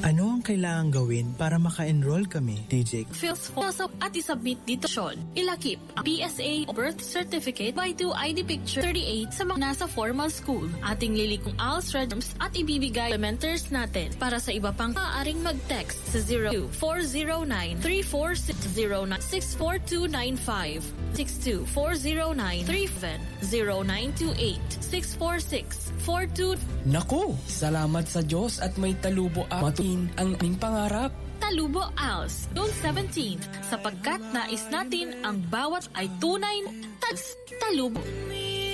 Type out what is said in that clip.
Ano ang kailangan gawin para maka-enroll kami, DJ? Fills for at isubmit dito siyon. Ilakip ang PSA birth certificate by 2 ID picture 38 sa mga nasa formal school. Ating lilikong ALS regimes at ibibigay elementers natin. Para sa iba pang maaaring mag-text sa 02409-34609-64295 62409-0928-646-42. Naku, salamat sa Diyos at may talubo matuin ang aming pangarap. Talubo ALS, June 17th, sapagkat nais natin ang bawat ay tunay talubo.